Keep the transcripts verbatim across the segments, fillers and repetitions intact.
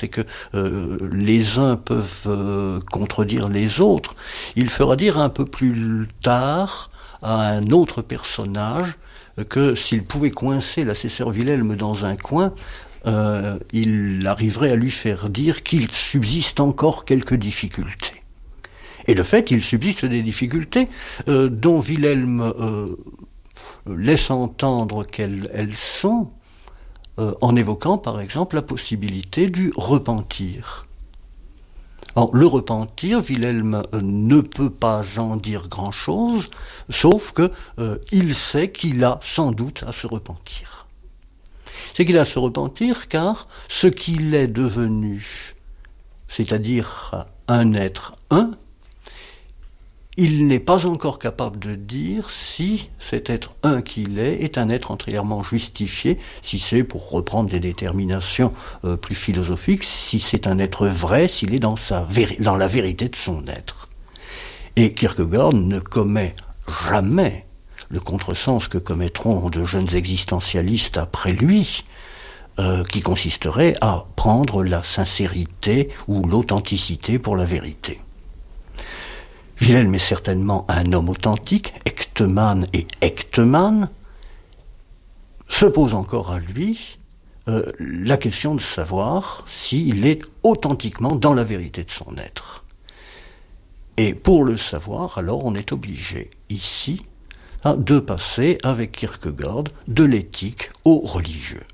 c'est que euh, les uns peuvent euh, contredire les autres. Il fera dire un peu plus tard à un autre personnage que s'il pouvait coincer l'assesseur Wilhelm dans un coin, euh, il arriverait à lui faire dire qu'il subsiste encore quelques difficultés. Et de fait, il subsiste des difficultés euh, dont Wilhelm euh, laisse entendre qu'elles elles sont, euh, en évoquant par exemple la possibilité du repentir. Alors, le repentir, Wilhelm euh, ne peut pas en dire grand-chose, sauf que euh, il sait qu'il a sans doute à se repentir. C'est qu'il a à se repentir car ce qu'il est devenu, c'est-à-dire un être un, il n'est pas encore capable de dire si cet être un qu'il est est un être entièrement justifié, si c'est, pour reprendre des déterminations euh, plus philosophiques, si c'est un être vrai, s'il est dans, sa véri- dans la vérité de son être. Et Kierkegaard ne commet jamais le contresens que commettront de jeunes existentialistes après lui, euh, qui consisterait à prendre la sincérité ou l'authenticité pour la vérité. Wilhelm est certainement un homme authentique, Echtemann et Echtemann. Se pose encore à lui euh, la question de savoir s'il est authentiquement dans la vérité de son être. Et pour le savoir, alors on est obligé, ici, hein, de passer avec Kierkegaard de l'éthique au religieux.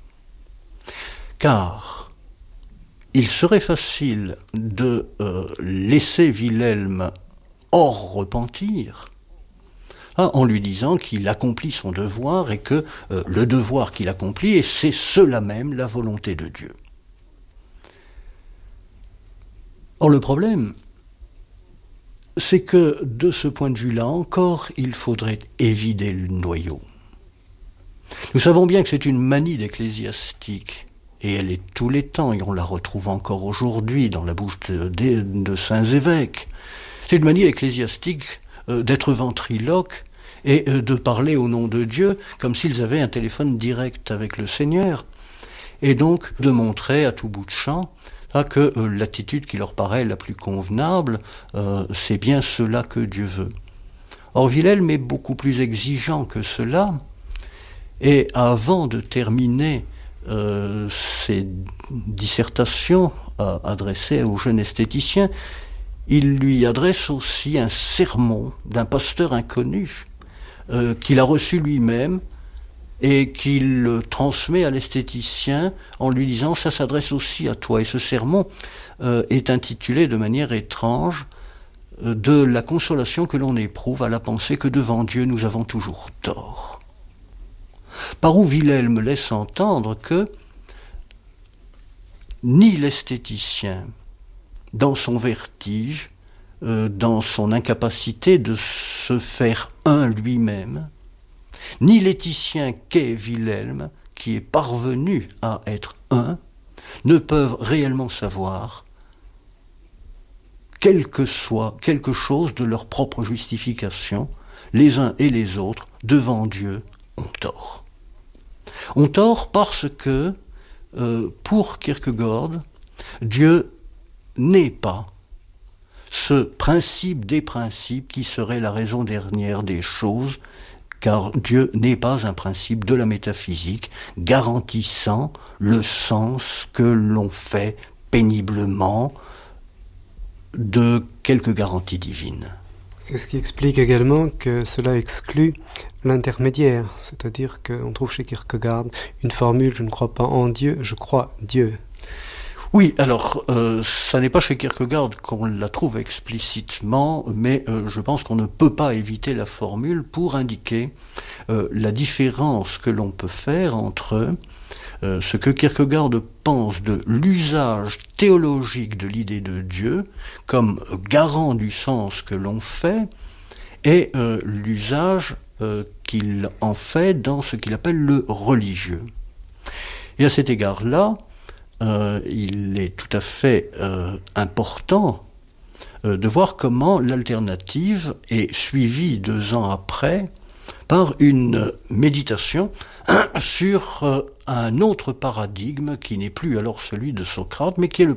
Car il serait facile de euh, laisser Wilhelm hors repentir, hein, en lui disant qu'il accomplit son devoir et que euh, le devoir qu'il accomplit, et c'est cela même la volonté de Dieu. Or le problème, c'est que de ce point de vue-là encore, il faudrait évider le noyau. Nous savons bien que c'est une manie d'ecclésiastique, et elle est tous les temps, et on la retrouve encore aujourd'hui dans la bouche de, de, de saints évêques. C'est une manie ecclésiastique euh, d'être ventriloque et euh, de parler au nom de Dieu comme s'ils avaient un téléphone direct avec le Seigneur. Et donc de montrer à tout bout de champ là, que euh, l'attitude qui leur paraît la plus convenable, euh, c'est bien cela que Dieu veut. Or Wilhelm est beaucoup plus exigeant que cela. Et avant de terminer euh, ses dissertations euh, adressées aux jeunes esthéticiens, il lui adresse aussi un sermon d'un pasteur inconnu euh, qu'il a reçu lui-même et qu'il transmet à l'esthéticien en lui disant « ça s'adresse aussi à toi ». Et ce sermon euh, est intitulé de manière étrange euh, de la consolation que l'on éprouve à la pensée que devant Dieu nous avons toujours tort. Par où Wilhelm laisse entendre que ni l'esthéticien, dans son vertige, euh, dans son incapacité de se faire un lui-même, ni l'éthicien qu'est Wilhelm, qui est parvenu à être un, ne peuvent réellement savoir quel que soit quelque chose de leur propre justification. Les uns et les autres, devant Dieu, ont tort. Ont tort parce que, euh, pour Kierkegaard, Dieu n'est pas ce principe des principes qui serait la raison dernière des choses, car Dieu n'est pas un principe de la métaphysique garantissant le sens que l'on fait péniblement de quelques garanties divines. C'est ce qui explique également que cela exclut l'intermédiaire, c'est-à-dire qu'on trouve chez Kierkegaard une formule « je ne crois pas en Dieu, je crois Dieu ». Oui, alors, euh, ça n'est pas chez Kierkegaard qu'on la trouve explicitement, mais euh, je pense qu'on ne peut pas éviter la formule pour indiquer euh, la différence que l'on peut faire entre euh, ce que Kierkegaard pense de l'usage théologique de l'idée de Dieu comme garant du sens que l'on fait et euh, l'usage euh, qu'il en fait dans ce qu'il appelle le religieux. Et à cet égard-là, Euh, il est tout à fait euh, important euh, de voir comment l'alternative est suivie deux ans après par une méditation sur euh, un autre paradigme qui n'est plus alors celui de Socrate, mais qui est le